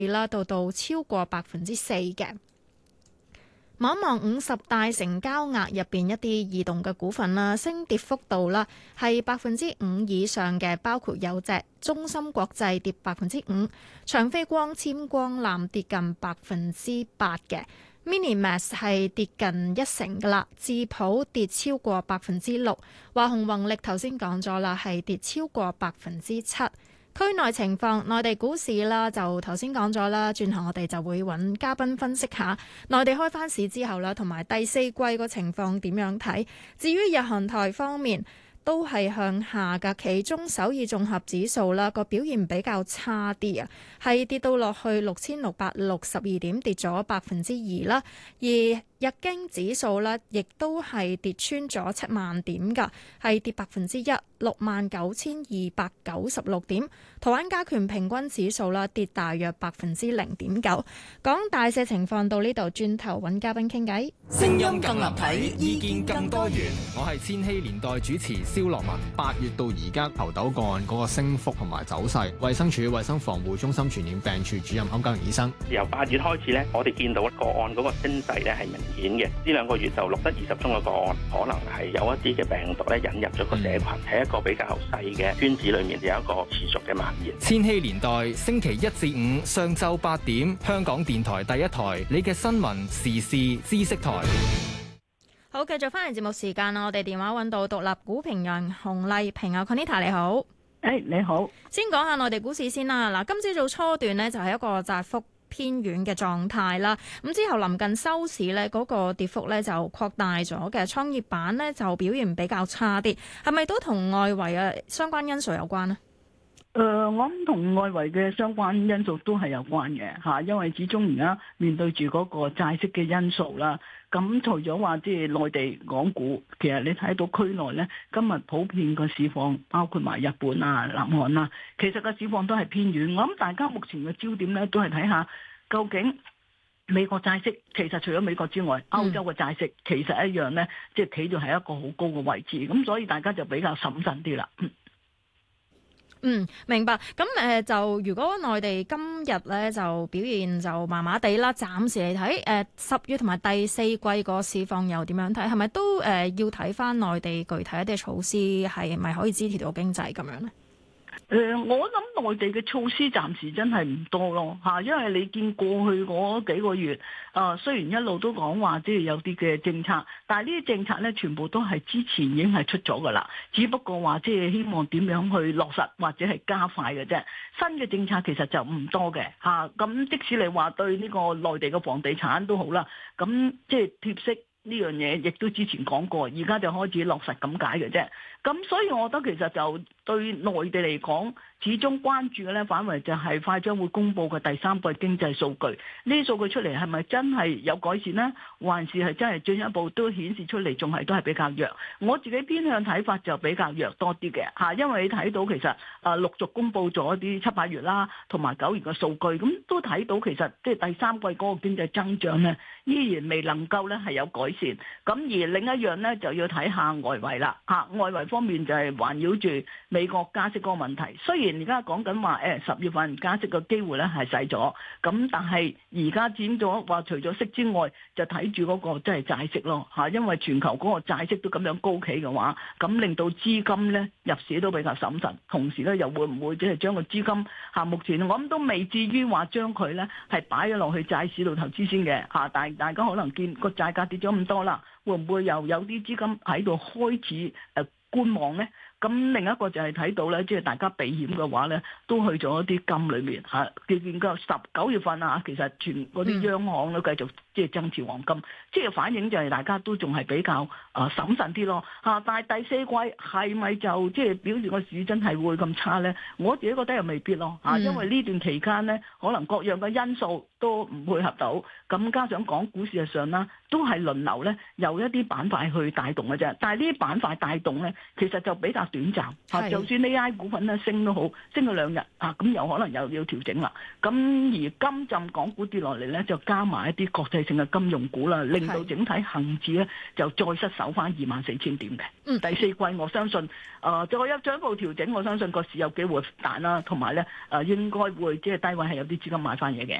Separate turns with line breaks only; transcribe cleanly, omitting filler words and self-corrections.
啦，到超過4%嘅。望一望50大成交額入邊一啲異動嘅股份啦，升跌幅度啦係5%以上嘅，包括有隻中芯國際跌5%，長飛光、千光纜跌近8%嘅。Minimax 係跌近1成噶啦，智普跌超過6%，華虹宏力頭先講咗啦，係跌超過7%。區內情況，內地股市啦，就頭先講咗啦，轉頭我哋就會揾嘉賓分析下內地開翻市之後啦，同埋第四季個情況點樣睇。至於日韓台方面，都係向下㗎，其中首爾綜合指數啦個表現比較差啲啊，係跌到落去6662點，跌咗2%啦。而日經指數咧，亦都係跌穿咗7萬點㗎，係跌1%，69,296點。台灣加權平均指數啦，跌大約0.9%。講大細情況到呢度，轉頭揾嘉賓傾偈。
聲音更立體，意見更多元。我係千禧年代主持蕭樂文。8月到而家猴痘個案嗰個升幅同埋走勢，衛生署衛生防護中心傳染病處主任歐家榮醫生。
由8月開始咧，我哋見到個案嗰個升勢咧係明顯嘅。呢2個月就錄得20宗嘅個案，可能係有一啲嘅病毒咧引入咗個社群，喺一個比較細嘅圈子裏面有一個持續嘅蔓延。
千禧年代星期1至5上晝8點，香港電台第一台，你嘅新聞時事知識台。
好，繼續翻嚟節目時間啦，我哋電話揾到獨立股評人洪麗萍啊 ，Conita 你好。
你好。先
講下內地股市先啦。嗱，今朝早初段呢，就係一個窄幅偏軟嘅狀態啦。咁之後臨近收市呢，嗰個跌幅呢就擴大咗嘅。創業板呢就表現比較差啲，係咪都同外圍嘅相關因素有關呢？
我諗同外圍嘅相關因素都係有關嘅嚇，因為始終而家面對住嗰個債息嘅因素啦。咁除咗話即係內地港股，其實你睇到區內咧，今日普遍個市況，包括埋日本啊、南韓啊，其實個市況都係偏軟。我諗大家目前嘅焦點咧，都係睇下究竟美國債息，其實除咗美國之外，歐洲嘅債息其實一樣咧，即係企住喺一個好高嘅位置。咁所以大家就比較審慎啲啦。
明白。咁就如果內地今日咧就表現就麻麻地啦，暫時嚟睇10月同埋第四季個市況又點樣睇？係咪都要睇翻內地具體一啲措施係咪可以支持到經濟咁樣咧？
我諗內地嘅措施暫時真係唔多咯嚇，因為你見過去嗰幾個月，雖然一路都講話即係有啲嘅政策，但係呢啲政策咧全部都係之前已經係出咗噶啦，只不過話即係希望點樣去落實或者係加快嘅啫。新嘅政策其實就唔多嘅嚇，咁即使你話對呢個內地嘅房地產都好啦，咁即係貼息呢樣嘢亦都之前講過，而家就開始落實咁解嘅啫。咁所以我覺得其實就對內地嚟講，始終關注嘅咧反為就係快將會公布嘅第三季經濟數據，呢啲數據出嚟係咪真係有改善呢？還是係真係進一步都顯示出嚟仲係都係比較弱？我自己偏向睇法就比較弱多啲嘅嚇，因為你睇到其實陸續公布咗啲7、8月啦，同埋9月嘅數據，咁都睇到其實即係第三季嗰個經濟增長咧，依然未能夠咧係有改善。咁而另一樣咧就要睇下外圍啦嚇，外圍方面就係環繞住美國加息嗰個問題。雖然而家講緊話10月份加息嘅機會咧係細咗，咁但係而家佔咗話除咗息之外，就睇住嗰個即係債息咯嚇，因為全球嗰個債息都咁樣高企嘅話，咁令到資金咧入市都比較審慎，同時咧又會唔會即係將個資金嚇目前我諗都未至於話將佢咧係擺咗落去債市度投資先嘅嚇，但係大家可能見個債價跌咗咁多啦，會唔會又有啲資金喺度開始觀望咧？咁另一個就係睇到咧，即係大家避險嘅話咧，都去咗一啲金裏面嚇。見個9月份啊，其實全嗰啲央行都繼續即係增持黃金，即係反映就係大家都仲係比較審慎啲咯嚇。但係第四季係咪就即係表示個市真係會咁差咧？我自己覺得又未必咯嚇，因為呢段期間咧，可能各樣嘅因素都唔配合到，咁加上港股事實上啦，都係輪流咧由一啲板塊去帶動嘅啫。但係呢啲板塊帶動咧，其實就比較短暫嚇，就算 AI 股份咧升都好，升咗2日啊，咁有可能又要調整啦。咁而今陣港股跌落嚟咧，就加埋一啲國際濟性嘅金融股啦，令到整體恒指咧就再失守翻24,000點嘅。第四季我相信再有進一步調整，我相信個市有機會彈啦，同埋咧應該會即係低位係有啲資金買翻嘢嘅。